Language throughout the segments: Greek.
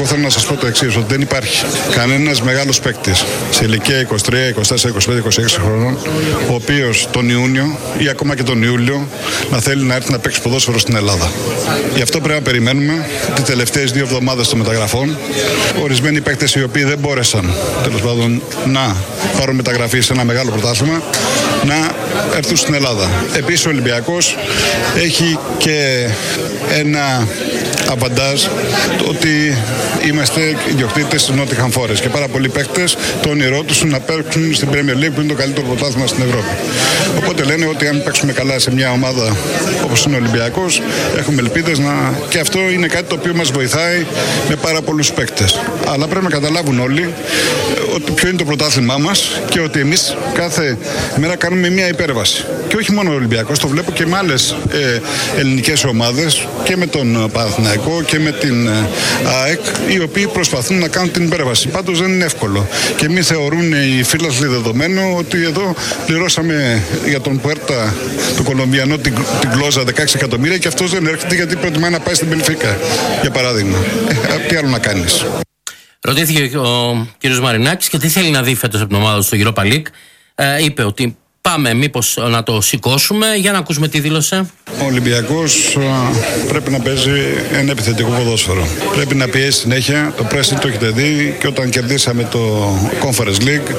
θέλω να σας πω το εξής, ότι δεν υπάρχει κανένας μεγάλος παίκτης σε ηλικία 23, 24, 25, 26 χρόνων, ο οποίος τον Ιούνιο ή ακόμα και τον Ιούλιο να θέλει να έρθει να παίξει ποδόσφαιρο στην Ελλάδα. Γι' αυτό πρέπει να περιμένουμε τις τελευταίες 2 εβδομάδες των μεταγραφών. Ορισμένοι παίκτες οι οποίοι δεν μπόρεσαν τέλος πάντων να πάρουν μεταγραφή σε ένα μεγάλο πρωτάθλημα να έρθουν στην Ελλάδα. Επίσης ο Ολυμπιακός έχει και ένα αβαντάζ ότι είμαστε ιδιοκτήτες της Νότιχαμ Φόρεστ και πάρα πολλοί παίκτες το όνειρό τους να παίξουν στην Premier League που είναι το καλύτερο πρωτάθλημα στην Ευρώπη. Οπότε λένε ότι αν παίξουμε καλά σε μια ομάδα όπως είναι ο Ολυμπιακός έχουμε ελπίδες να... και αυτό είναι κάτι το οποίο μας βοηθάει με πάρα πολλούς παίκτες. Αλλά πρέπει να καταλάβουν όλοι ότι ποιο είναι το πρωτάθλημά μας και ότι εμείς κάθε μέρα κάνουμε μια υπέρβαση. Και όχι μόνο ο Ολυμπιακός, το βλέπω και με άλλες ελληνικές ομάδες και με τον Παναθηναϊκό και με την ΑΕΚ, οι οποίοι προσπαθούν να κάνουν την υπέρβαση. Πάντως δεν είναι εύκολο. Και μη θεωρούν οι φίλαθλοι δεδομένο ότι εδώ πληρώσαμε για τον Πουέρτα, τον Κολομβιανό, την γλώσσα 16 εκατομμύρια και αυτός δεν έρχεται γιατί προτιμάει να πάει στην Μπενφίκα, για παράδειγμα. Τι άλλο να κάνεις. Ρωτήθηκε ο κ. Μαρινάκης και τι θέλει να δει φέτος από την ομάδα του στο Europa League. Είπε ότι πάμε μήπως να το σηκώσουμε. Για να ακούσουμε τι δήλωσε. Ο Ολυμπιακός πρέπει να παίζει ένα επιθετικό ποδόσφαιρο. Πρέπει να πιέσει συνέχεια. Το pressing το έχετε δει και όταν κερδίσαμε το Conference League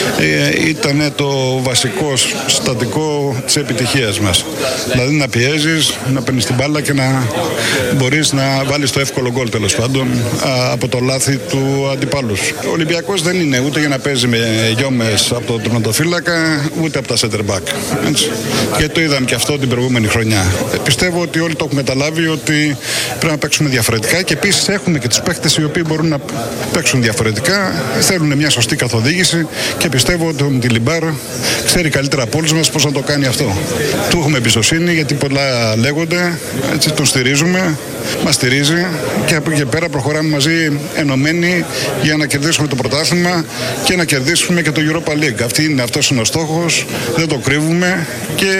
ήταν το βασικό συστατικό της επιτυχίας μας. Δηλαδή να πιέζεις, να παίρνεις την μπάλα και να μπορείς να βάλεις το εύκολο γκολ τέλος πάντων από το λάθη του αντιπάλου. Ο Ολυμπιακός δεν είναι ούτε για να παίζει με γιόμες από τον τερματοφύλακα ούτε από τα center back. Έτσι. Και το είδαμε και αυτό την προηγούμενη χρονιά. Πιστεύω ότι όλοι το έχουμε καταλάβει ότι πρέπει να παίξουμε διαφορετικά και επίσης έχουμε και τους παίκτες οι οποίοι μπορούν να παίξουν διαφορετικά. Θέλουν μια σωστή καθοδήγηση και πιστεύω ότι ο Ντιλιμπάρ ξέρει καλύτερα από όλους μας πώς να το κάνει αυτό. Του έχουμε εμπιστοσύνη γιατί πολλά λέγονται, έτσι τον στηρίζουμε, μας στηρίζει και από εκεί και πέρα προχωράμε μαζί ενωμένοι για να κερδίσουμε το πρωτάθλημα και να κερδίσουμε και το Europa League. Αυτός είναι ο στόχος, δεν το κρύβουμε και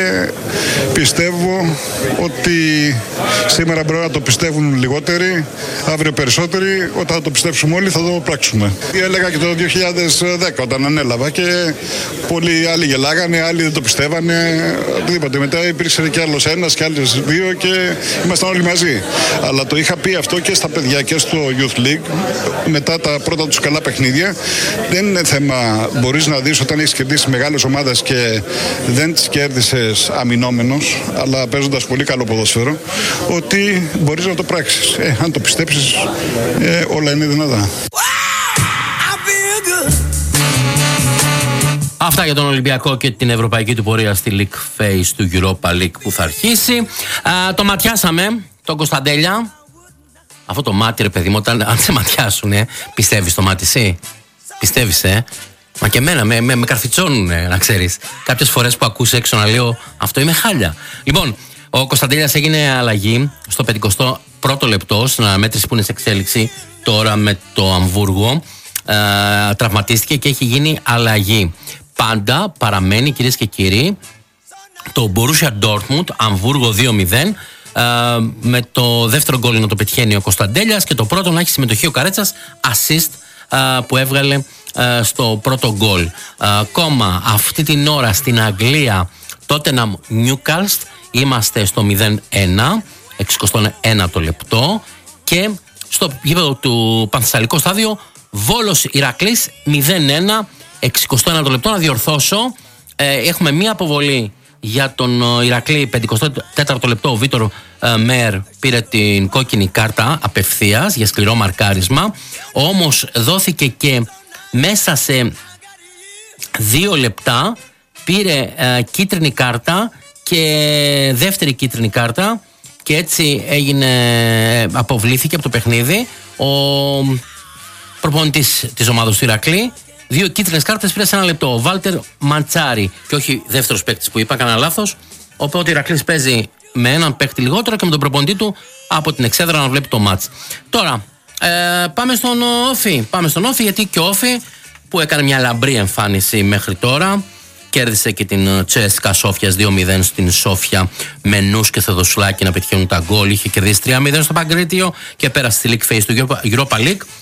πιστεύω ότι σήμερα μπορεί να το πιστεύουν λιγότεροι, αύριο περισσότεροι, όταν θα το πιστέψουμε όλοι θα το πράξουμε. Έλεγα και το 2010 όταν ανέλαβα και πολλοί άλλοι γελάγανε, άλλοι δεν το πιστεύανε, οτιδήποτε. Μετά υπήρξε και άλλος ένας και άλλες 2 και ήμασταν όλοι μαζί. Αλλά το είχα πει αυτό και στα παιδιά και στο Youth League μετά τα πρώτα τους καλά παιχνίδια. Δεν είναι θέμα, μπορείς να δεις όταν έχεις κερδίσει μεγάλες ομάδες και δεν τις κέρδισες αμυνόμενος, αλλά παίζοντας πολύ καλό ποδόσφαιρο, ότι μπορείς να το πράξεις. Αν το πιστέψεις, όλα είναι δυνατά. Αυτά για τον Ολυμπιακό και την ευρωπαϊκή του πορεία στη League Phase του Europa League που θα αρχίσει. Το ματιάσαμε, τον Κωνσταντέλια. Αυτό το μάτι, ρε παιδί μου, αν σε ματιάσουνε, πιστεύεις το μάτι εσύ? Πιστεύεις, Μα και εμένα με καρφιτσώνουν, να ξέρεις. Κάποιες φορές που ακούς έξω να λέω αυτό είμαι χάλια. Λοιπόν, ο Κωνσταντέλιας έγινε αλλαγή στο 51ο λεπτό, στην αναμέτρηση που είναι σε εξέλιξη τώρα με το Αμβούργο. Τραυματίστηκε και έχει γίνει αλλαγή. Πάντα παραμένει, κυρίες και κύριοι, το Borussia Dortmund, Αμβούργο 2-0. Με το δεύτερο γκολ να το πετυχαίνει ο Κωνσταντέλιας και το πρώτο να έχει συμμετοχή ο Καρέτσας, assist που έβγαλε στο πρώτο γκολ. Ακόμα αυτή την ώρα στην Αγγλία, Tottenham Newcastle, είμαστε στο 0-1, 61 λεπτό, και στο γήπεδο του Πανθεσσαλικό στάδιο Βόλος Ηρακλής 0-1, 61 λεπτό. Να διορθώσω, έχουμε μία αποβολή για τον Ηρακλή. 54 λεπτό ο Βίτορ Μέρ πήρε την κόκκινη κάρτα απευθείας για σκληρό μαρκάρισμα, όμως δόθηκε και μέσα σε 2 λεπτά πήρε κίτρινη κάρτα και δεύτερη κίτρινη κάρτα και έτσι αποβλήθηκε από το παιχνίδι ο προπονητής της ομάδας του Ηρακλή. 2 κίτρινες κάρτες πήρε σε 1 λεπτό ο Βάλτερ Μαντσάρι και όχι δεύτερος παίκτης που είπα, κανένα λάθος. Οπότε ο Ηρακλής παίζει με έναν παίκτη λιγότερο και με τον προπονητή του από την εξέδρα να βλέπει το μάτς. Τώρα πάμε στον Όφη. Πάμε στον Όφη, γιατί και ο Όφη που έκανε μια λαμπρή εμφάνιση μέχρι τώρα, κέρδισε και την Τσέσκα Σόφιας 2-0 στην Σόφια με Νους και Θεοδοσουλάκη να πετυχαίνουν τα γκολ. Είχε κερδίσει 3-0 στο Παγκρίτιο και πέρασε στη League Phase του Europa League.